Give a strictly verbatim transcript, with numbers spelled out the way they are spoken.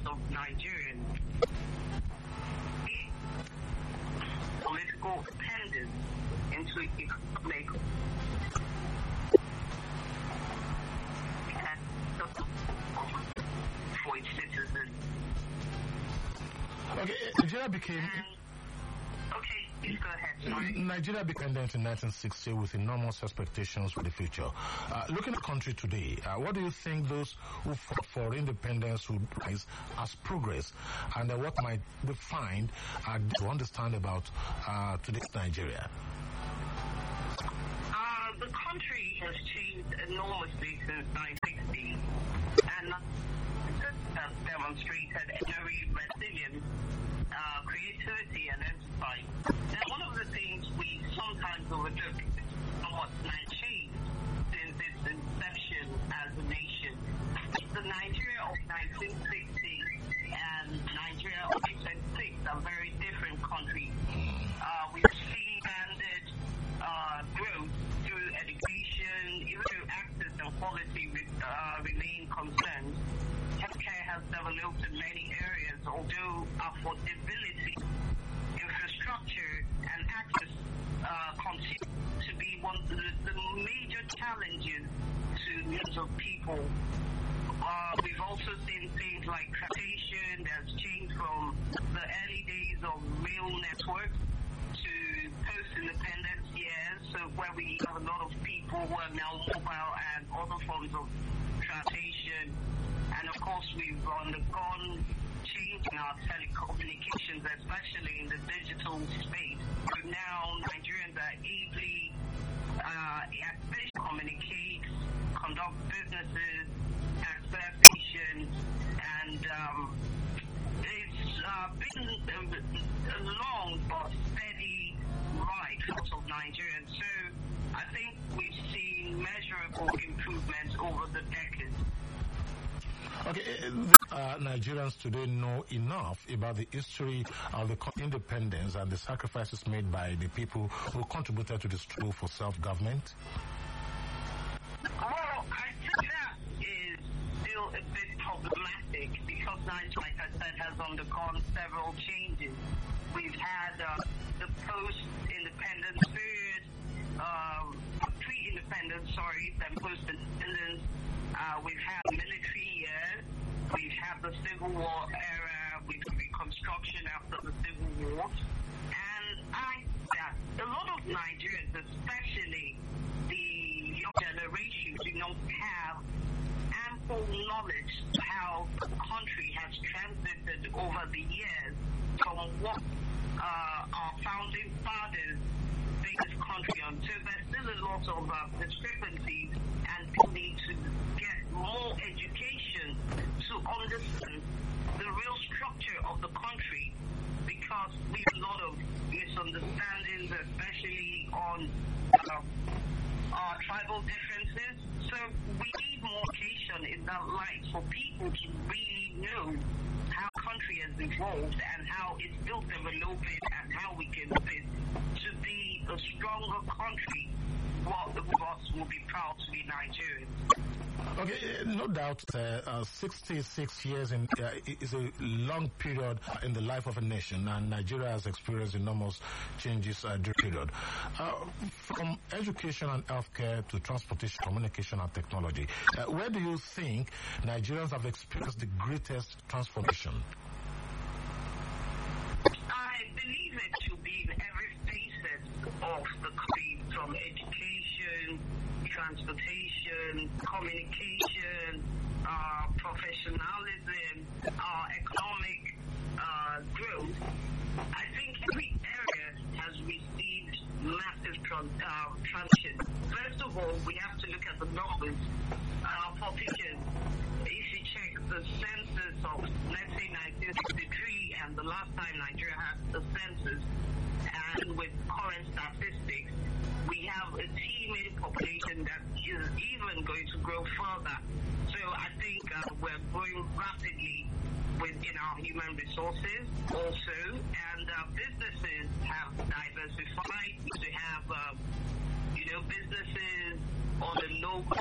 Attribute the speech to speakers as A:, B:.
A: of Nigerians. Political dependence into economic for its citizens.
B: Okay, Nigeria became.
A: And, okay, please go ahead. Sorry.
B: Nigeria became independent in nineteen sixty with enormous expectations for the future. Uh, looking at the country today, uh, what do you think those who fought for independence would rise as progress, and uh, what might they find uh, to understand about uh, today's Nigeria?
A: Uh, the country has changed enormously since nineteen sixty, and uh, demonstrated very resilience, uh, creativity, and enterprise. Now, one of the things we sometimes overlook is what has changed since its inception as a nation. The Nigeria of nineteen sixty and Nigeria of twenty twenty-six are very different countries. Uh, we've seen expanded uh, growth through education, even though access and quality uh, remain concerns. Healthcare has developed in many areas, although affordability, infrastructure, and access uh, continue to be one of the, the major challenges to millions of people. Uh, we've also seen things like transportation that's changed from the early days of rail networks to post-independence years, so where we have a lot of people who are now mobile and other forms of transportation. And of course, we've undergone change in our telecommunications, especially in the digital space. So now Nigerians are ably uh, communicate, conduct businesses, access patients, and um, it's uh, been a, a long but steady ride for of Nigerians. So I think we've seen measurable improvements over the decades.
B: Okay, uh, Nigerians today know enough about the history of the independence and the sacrifices made by the people who contributed to the struggle for self-government?
A: Well, I think that is still a bit problematic because Nigeria, like I said, has undergone several changes. We've had uh, the post-independence period, um, pre-independence, sorry, then post-independence. Uh, we've had military years, we've had the Civil War era, we've had reconstruction after the Civil War, and I that a lot of Nigerians, especially the young generation, do not have ample knowledge of how the country has transited over the years from what uh, our founding fathers made this country on. So there's still a lot of uh, discrepancies, and people need to get more education to understand the real structure of the country, because we have a lot of misunderstandings, especially on uh, our tribal differences. So we need more education in that light for people to really know how country has evolved and how it's still developing and how we can build it to be a stronger country. What the boss will be proud to be Nigerians.
B: Okay, no doubt, uh, uh, sixty-six years in, uh, is a long period in the life of a nation, and Nigeria has experienced enormous changes uh, during the period. Uh, from education and healthcare to transportation, communication, and technology, uh, where do you think Nigerians have experienced the greatest transformation?
A: I believe it to be in every facet of the country, from education, transportation, communication, uh, professionalism, uh, economic uh, growth. I think every area has received massive tran- uh, transition. First of all, we have to look at the numbers. Uh, for pictures, if you check the census of, let's say, nineteen sixty-three, and the last time Nigeria had the census, and with current statistics, we have a teeming population that is even going to grow further. So I think uh, we're growing rapidly within our human resources also, and uh, businesses have diversified to have, uh, you know, businesses on a local